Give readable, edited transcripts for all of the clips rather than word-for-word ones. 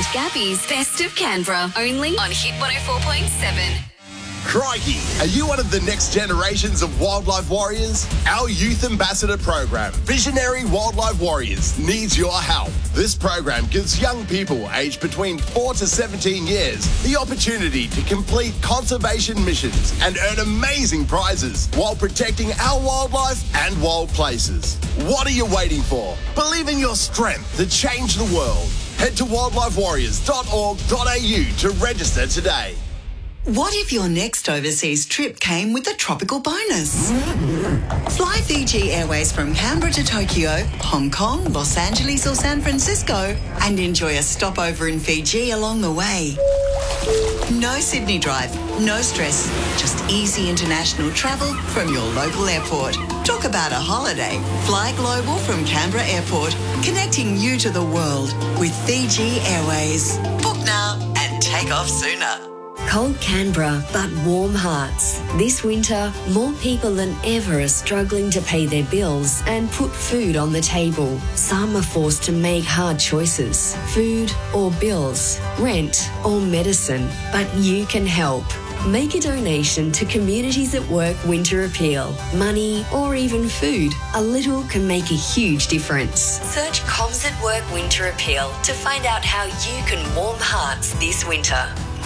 and Gabby's Best of Canberra, only on Hit 104.7. Crikey, are you one of the next generations of wildlife warriors? Our youth ambassador program, Visionary Wildlife Warriors, needs your help. This program gives young people aged between 4 to 17 years the opportunity to complete conservation missions and earn amazing prizes while protecting our wildlife and wild places. What are you waiting for? Believe in your strength to change the world. Head to wildlifewarriors.org.au to register today. What if your next overseas trip came with a tropical bonus? Fly Fiji Airways from Canberra to Tokyo, Hong Kong, Los Angeles or San Francisco and enjoy a stopover in Fiji along the way. No Sydney drive, no stress, just easy international travel from your local airport. Talk about a holiday. Fly global from Canberra Airport, connecting you to the world with Fiji Airways. Book now and take off sooner. Cold Canberra, but warm hearts. This winter, more people than ever are struggling to pay their bills and put food on the table. Some are forced to make hard choices. Food or bills, rent or medicine. But you can help. Make a donation to Communities at Work Winter Appeal. Money or even food. A little can make a huge difference. Search Coms at Work Winter Appeal to find out how you can warm hearts this winter.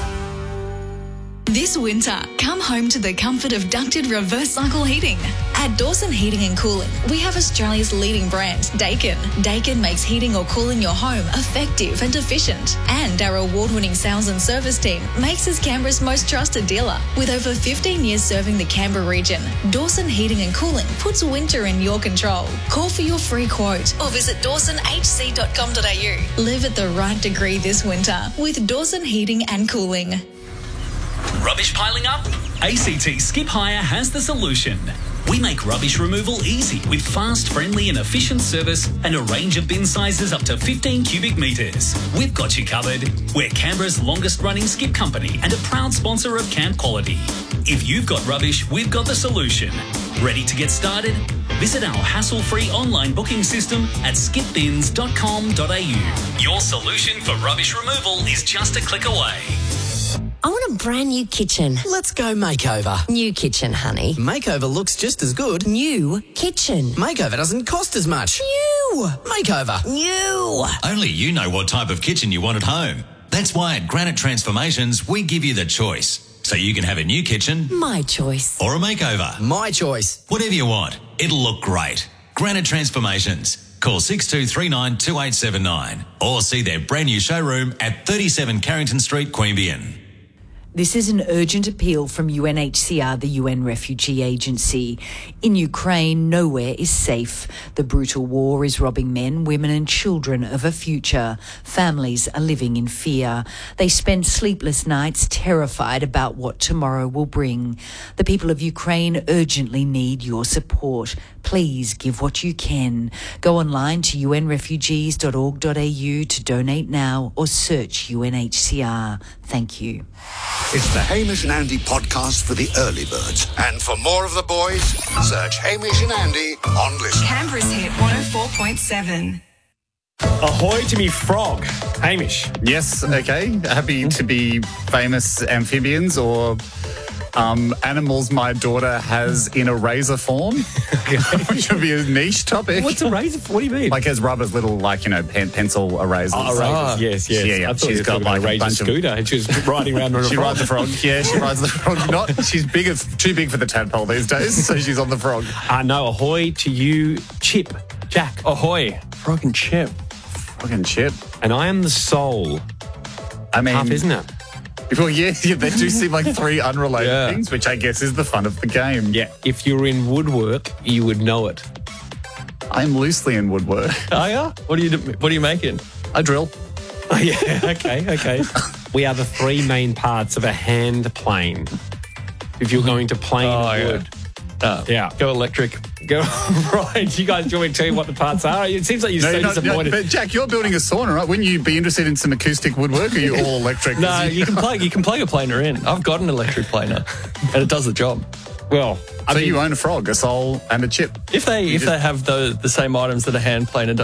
This winter, come home to the comfort of ducted reverse cycle heating. At Dawson Heating and Cooling, we have Australia's leading brand, Daikin. Daikin makes heating or cooling your home effective and efficient. And our award-winning sales and service team makes us Canberra's most trusted dealer. With over 15 years serving the Canberra region, Dawson Heating and Cooling puts winter in your control. Call for your free quote or visit dawsonhc.com.au. Live at the right degree this winter with Dawson Heating and Cooling. Rubbish piling up? ACT Skip Hire has the solution. We make rubbish removal easy with fast, friendly and efficient service and a range of bin sizes up to 15 cubic metres. We've got you covered. We're Canberra's longest running skip company and a proud sponsor of Camp Quality. If you've got rubbish, we've got the solution. Ready to get started? Visit our hassle-free online booking system at skipbins.com.au. Your solution for rubbish removal is just a click away. I want a brand new kitchen. Let's go makeover. New kitchen, honey. Makeover looks just as good. New kitchen. Makeover doesn't cost as much. New. Makeover. New. Only you know what type of kitchen you want at home. That's why at Granite Transformations, we give you the choice. So you can have a new kitchen. My choice. Or a makeover. My choice. Whatever you want. It'll look great. Granite Transformations. Call 6239 2879 or see their brand new showroom at 37 Carrington Street, Queanbeyan. This is an urgent appeal from UNHCR, the UN Refugee Agency. In Ukraine, nowhere is safe. The brutal war is robbing men, women and children of a future. Families are living in fear. They spend sleepless nights terrified about what tomorrow will bring. The people of Ukraine urgently need your support. Please give what you can. Go online to unrefugees.org.au to donate now or search UNHCR. Thank you. It's the Hamish and Andy podcast for the early birds. And for more of the boys, search Hamish and Andy on Listen. Canberra's Hit 104.7. Ahoy to me frog. Hamish. Yes, okay. Happy to be famous amphibians or animals my daughter has in a razor form, which would be a niche topic. What's a razor? What do you mean? Like has rubbers, little pencil erasers. Oh, erasers. Yes. Yeah. I thought she's got like a razor scooter and she was riding around on a frog. She rides the frog. Yeah, she rides the frog. She's too big for the tadpole these days, so she's on the frog. No, ahoy to you, Chip. Jack. Ahoy. Frog and Chip. Frog and Chip. And I am the soul. I mean, tough, isn't it? Well, yeah, they do seem like three unrelated things, which I guess is the fun of the game. Yeah, if you're in woodwork, you would know it. I'm loosely in woodwork. Oh, yeah? What are you making? I drill. Oh, yeah, okay. We are the three main parts of a hand plane. If you're going to plane wood. Yeah. Go electric. Go right. You guys, do you want me to tell you what the parts are? It seems like you're so disappointed. But Jack, you're building a sauna, right? Wouldn't you be interested in some acoustic woodwork, or are you all electric? No, you can plug a planer in. I've got an electric planer, and it does the job. Well, so you own a frog, a soul, and a chip. If they have the same items that a hand planer does.